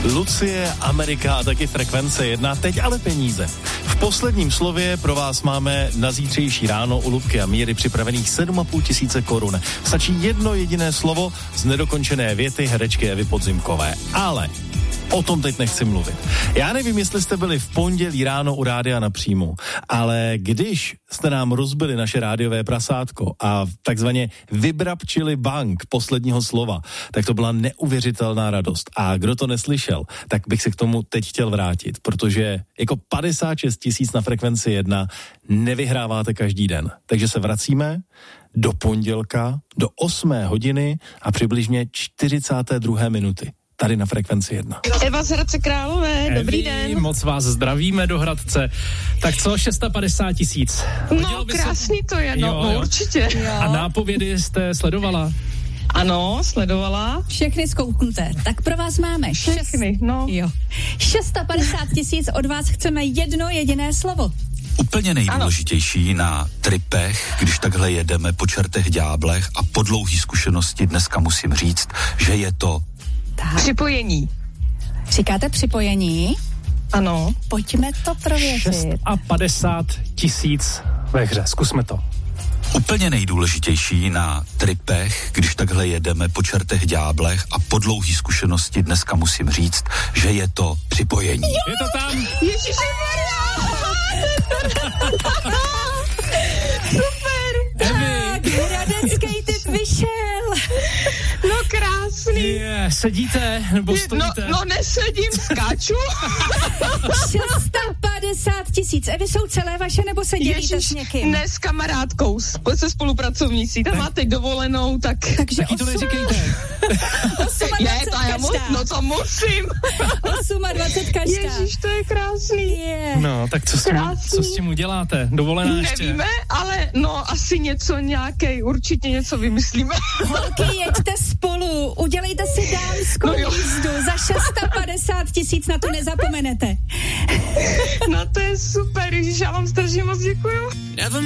Lucie, Amerika a taky Frekvence 1, teď ale peníze. V posledním slově pro vás máme na zítřejší ráno u Lubky a Míry připravených 7,5 tisíce korun. Stačí jedno jediné slovo z nedokončené věty herečky Evy Podzimkové. Ale o tom teď nechci mluvit. Já nevím, jestli jste byli v pondělí ráno u Rádia na příjmu, ale když jste nám rozbili naše rádiové prasátko a takzvaně vybrabčili bank posledního slova, tak to byla neuvěřitelná radost. A kdo to neslyšel, tak bych se k tomu teď chtěl vrátit, protože jako 56 tisíc na Frekvenci 1 nevyhráváte každý den. Takže se vracíme do pondělka, do 8 hodiny a přibližně 42. minuty. Tady na Frekvenci 1. Eva z Hradce Králové, dobrý den. Moc vás zdravíme do Hradce. Tak co, 650 tisíc? No, krásný to je, no určitě. Jo. A nápovědy jste sledovala? Ano, sledovala. Všechny zkouknuté. Tak pro vás máme. Všechny, Jo. 650 tisíc, od vás chceme jedno jediné slovo. Úplně nejdůležitější na tripech, když takhle jedeme po čertech ďáblech a po dlouhý zkušenosti dneska musím říct, že je to připojení. Říkáte připojení? Ano. Pojďme to prověřit. 650 tisíc ve hře. Zkusme to. Úplně nejdůležitější na tripech, když takhle jedeme po čertech ďáblech a po dlouhý zkušenosti dneska musím říct, že je to připojení. Je to tam? Ježišmarja! Super! Tak, hradecký typ vyšel. No krásný. Sedíte nebo stojíte? No nesedím, skáču. 650 tisíc. Evy, jsou celé vaše nebo se dělíte s někým? Ne, s kamarádkou, se spolupracovnící. Tam má teď dovolenou, tak... Takže taky to neříkejte. 28 no to musím. 28 každá. Ježíš, to je krásný. Yeah. No, tak co s tím uděláte? Dovolená ještě? Nevíme, ale asi určitě něco vymyslíme. Holky, jeďte spolu, udělejte si dámskou jízdu. Za 650 tisíc na to nezapomenete. No to je super, Ježíš, já vám strašně moc děkuju.